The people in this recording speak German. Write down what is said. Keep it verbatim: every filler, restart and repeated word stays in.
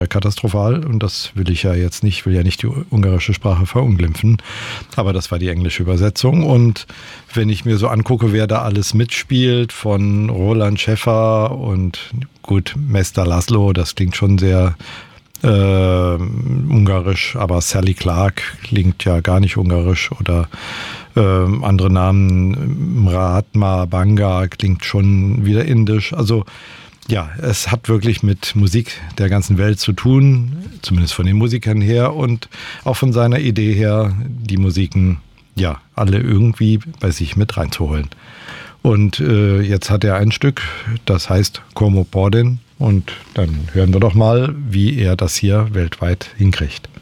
katastrophal und das will ich ja jetzt nicht, will ja nicht die ungarische Sprache verunglimpfen, aber das war die englische Übersetzung und wenn ich mir so angucke, wer da alles mitspielt, von Roland Schäffer und gut, Mester Laszlo, das klingt schon sehr äh, ungarisch, aber Sally Clark klingt ja gar nicht ungarisch oder äh, andere Namen, Mahatma Banga klingt schon wieder indisch, also ja, es hat wirklich mit Musik der ganzen Welt zu tun, zumindest von den Musikern her und auch von seiner Idee her, die Musiken, ja, alle irgendwie bei sich mit reinzuholen. Und äh, jetzt hat er ein Stück, das heißt Como Porden und dann hören wir doch mal, wie er das hier weltweit hinkriegt.